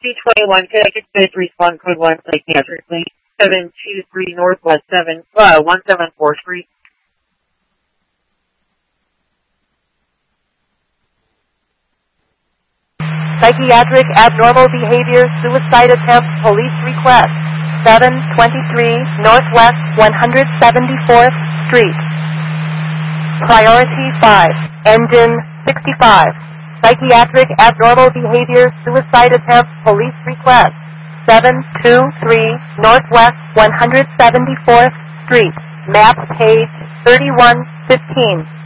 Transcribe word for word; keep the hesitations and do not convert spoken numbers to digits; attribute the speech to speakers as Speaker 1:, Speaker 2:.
Speaker 1: C twenty-one, Connecticut Fifth, respond code one, psychiatric link, seven two three Northwest seven, uh, one seven four Street.
Speaker 2: Psychiatric abnormal behavior, suicide attempt, police request, seven twenty-three Northwest one hundred seventy-fourth Street. Priority five, engine sixty-five. Psychiatric abnormal behavior, suicide attempt, police request, seven two three Northwest one hundred seventy-fourth Street. Map page thirty-one fifteen.